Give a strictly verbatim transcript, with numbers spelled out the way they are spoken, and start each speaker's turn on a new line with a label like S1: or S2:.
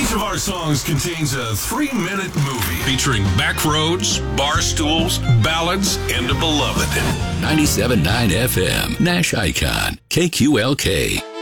S1: Each of our songs contains a three-minute movie
S2: featuring backroads, bar stools, ballads, and a beloved.
S3: ninety-seven point nine F M, Nash Icon, K Q L K.